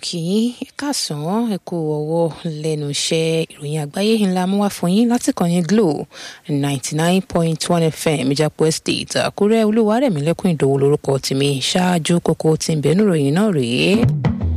kí kásán ẹ kú ọwọ́ lẹ́nu iṣẹ́ ìròyìn àgbáyé ńlá mú wá fún yín láti kàn ní Glo 99.1 FM Ìjàpọ̀ Estate Àkúrẹ́. Olúwarẹ̀mílẹ́kùn Ìdòwú lórúkọ tèmi. Ṣáájú kókó tí ń bẹ nínú ìròyìn náà rèé.